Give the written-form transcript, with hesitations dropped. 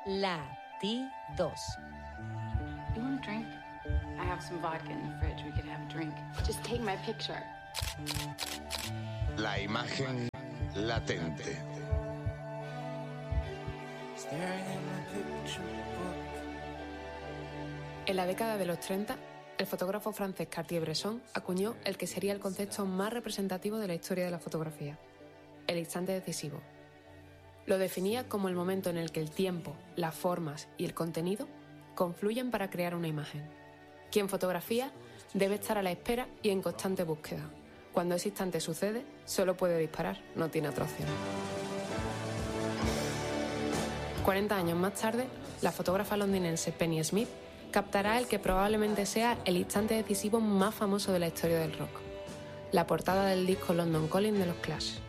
Latidos. You want a drink? I have some vodka in the fridge. We could have a drink. Just take my picture. La imagen latente. En la década de los 30, el fotógrafo francés Cartier-Bresson acuñó el que sería el concepto más representativo de la historia de la fotografía: el instante decisivo. Lo definía como el momento en el que el tiempo, las formas y el contenido confluyen para crear una imagen. Quien fotografía debe estar a la espera y en constante búsqueda. Cuando ese instante sucede, solo puede disparar, no tiene otra opción. 40 años más tarde, la fotógrafa londinense Penny Smith captará el que probablemente sea el instante decisivo más famoso de la historia del rock: la portada del disco London Calling de los Clash.